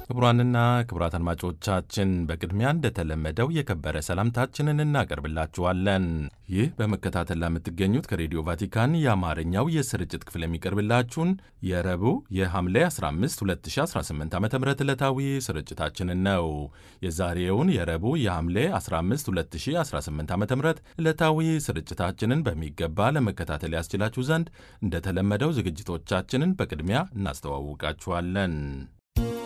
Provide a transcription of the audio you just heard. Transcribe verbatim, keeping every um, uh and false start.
ክቡራንና ክቡራት አድማጮቻችን በቅድሚያ እንደተለመደው የከበረ ሰላምታችንን እናቀርብላችኋለን። ይህ በመከታተል ለምትገኙት ከሬዲዮ ቫቲካን የአማርኛው የስርጭት ክፍል የሚቀርብላችሁን የረቡዕ የሐምሌ አስራ አምስት ሁለት ሺህ አስራ ስምንት ዓመተ ምህረት ዕለታዊ ስርጭታችንን ነው። የዛሬውን የረቡዕ የሐምሌ አስራ አምስት ሁለት ሺህ አስራ ስምንት ዓመተ ምህረት ዕለታዊ ስርጭታችንን በሚገባ ለመከታተል ያስችላችሁ ዘንድ እንደተለመደው ዝግጅቶቻችንን በቅድሚያ እናስተዋውቃችኋለን።